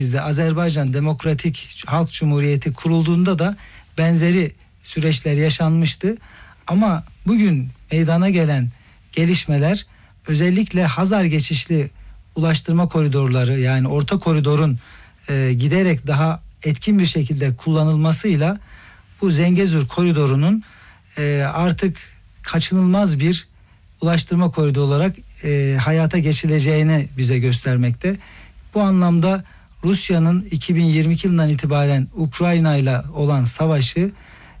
Bizde Azerbaycan Demokratik Halk Cumhuriyeti kurulduğunda da benzeri süreçler yaşanmıştı. Ama bugün meydana gelen gelişmeler, özellikle Hazar geçişli ulaştırma koridorları, yani orta koridorun giderek daha etkin bir şekilde kullanılmasıyla bu Zengezur koridorunun artık kaçınılmaz bir ulaştırma koridoru olarak hayata geçileceğini bize göstermekte. Bu anlamda Rusya'nın 2022 yılından itibaren Ukrayna ile olan savaşı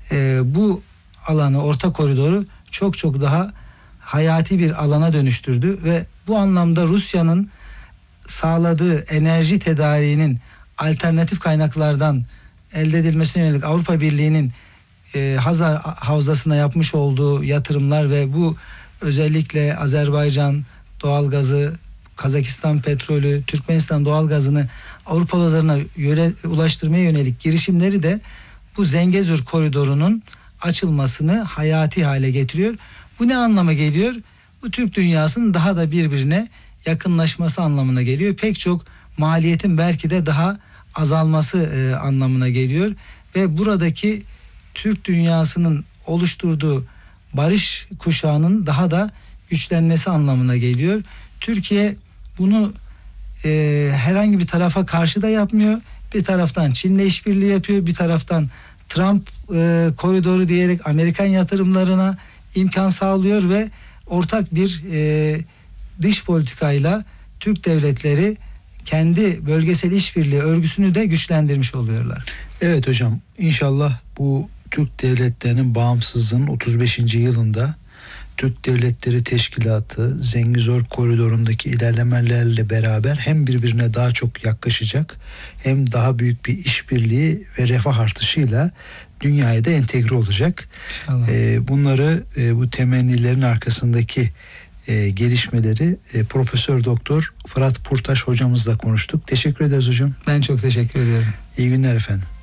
bu alanı, orta koridoru çok daha hayati bir alana dönüştürdü ve bu anlamda Rusya'nın sağladığı enerji tedariğinin alternatif kaynaklardan elde edilmesine yönelik Avrupa Birliği'nin Hazar Havzası'na yapmış olduğu yatırımlar ve bu özellikle Azerbaycan doğalgazı, Kazakistan petrolü, Türkmenistan doğalgazını Avrupa pazarına ulaştırmaya yönelik girişimleri de bu Zengezur koridorunun açılmasını hayati hale getiriyor. Bu ne anlama geliyor? Bu Türk dünyasının daha da birbirine yakınlaşması anlamına geliyor. Pek çok maliyetin belki de daha azalması anlamına geliyor ve buradaki Türk dünyasının oluşturduğu barış kuşağının daha da güçlenmesi anlamına geliyor. Türkiye bunu herhangi bir tarafa karşı da yapmıyor. Bir taraftan Çin'le işbirliği yapıyor. Bir taraftan Trump koridoru diyerek Amerikan yatırımlarına imkan sağlıyor ve ortak bir dış politikayla Türk devletleri kendi bölgesel işbirliği örgüsünü de güçlendirmiş oluyorlar. Evet hocam, inşallah bu Türk devletlerinin bağımsızlığının 35. yılında Türk Devletleri Teşkilatı Zengezur koridorundaki ilerlemelerle beraber hem birbirine daha çok yaklaşacak, hem daha büyük bir işbirliği ve refah artışıyla dünyaya da entegre olacak. Bunları, bu temennilerin arkasındaki gelişmeleri Profesör Doktor Fırat Purtaş hocamızla konuştuk. Teşekkür ederiz hocam. Ben çok teşekkür ediyorum. İyi günler efendim.